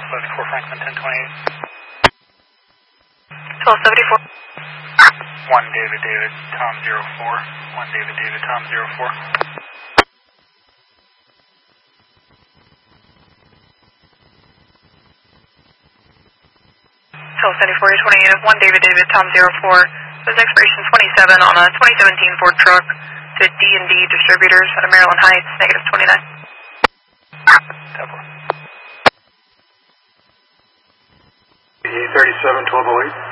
1274 Franklin 1028. 1274. 1 David David Tom 04. 1 David David Tom 04. 1274, your 20 unit, 1 David David Tom 04. This is expiration 27 on a 2017 Ford truck to D&D Distributors out of Maryland Heights, negative 29. Deborah. E37 1208.